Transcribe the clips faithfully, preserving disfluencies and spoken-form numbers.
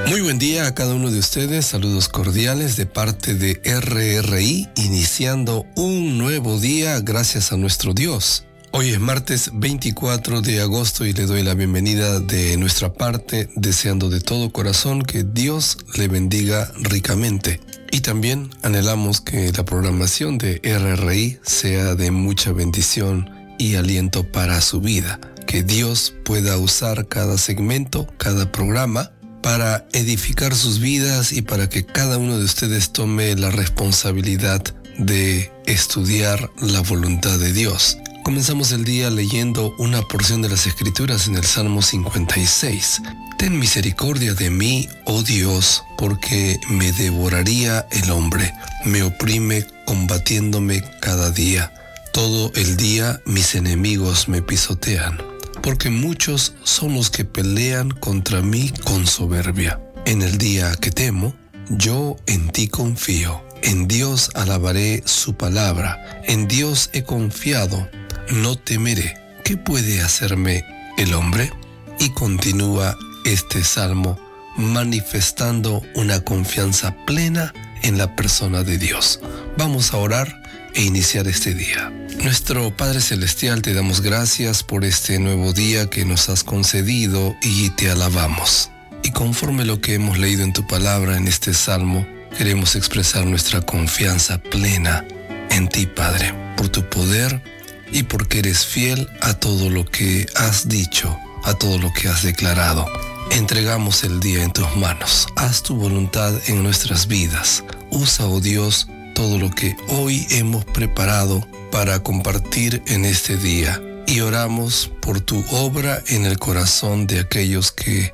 Muy buen día a cada uno de ustedes, saludos cordiales de parte de R R I, iniciando un nuevo día gracias a nuestro Dios. Hoy es martes veinticuatro de agosto y le doy la bienvenida de nuestra parte, deseando de todo corazón que Dios le bendiga ricamente. Y también anhelamos que la programación de R R I sea de mucha bendición y aliento para su vida. Que Dios pueda usar cada segmento, cada programa, para edificar sus vidas y para que cada uno de ustedes tome la responsabilidad de estudiar la voluntad de Dios. Comenzamos el día leyendo una porción de las Escrituras en el Salmo cincuenta y seis. Ten misericordia de mí, oh Dios, porque me devoraría el hombre. Me oprime combatiéndome cada día. Todo el día mis enemigos me pisotean, porque muchos son los que pelean contra mí con soberbia. En el día que temo, yo en ti confío. En Dios alabaré su palabra. En Dios he confiado. No temeré. ¿Qué puede hacerme el hombre? Y continúa este salmo manifestando una confianza plena en la persona de Dios. Vamos a orar e iniciar este día. Nuestro Padre Celestial, te damos gracias por este nuevo día que nos has concedido y te alabamos. Y conforme lo que hemos leído en tu palabra en este salmo, queremos expresar nuestra confianza plena en ti, Padre, por tu poder y porque eres fiel a todo lo que has dicho, a todo lo que has declarado. Entregamos el día en tus manos. Haz tu voluntad en nuestras vidas. Usa, oh Dios, todo lo que hoy hemos preparado para compartir en este día. Y oramos por tu obra en el corazón de aquellos que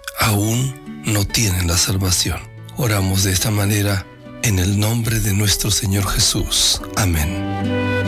aún no tienen la salvación. Oramos de esta manera en el nombre de nuestro Señor Jesús. Amén.